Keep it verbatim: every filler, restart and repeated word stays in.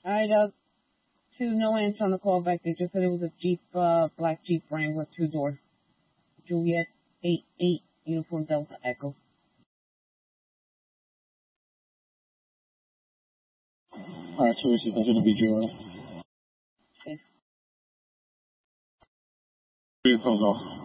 All right, uh, two, no answer on the call back. They just said it was a Jeep, uh, black Jeep Wrangler, two door. Juliet, eight, eight, Uniform Delta Echo. Alright, so this is gonna be Juliet. Okay. Vehicles off.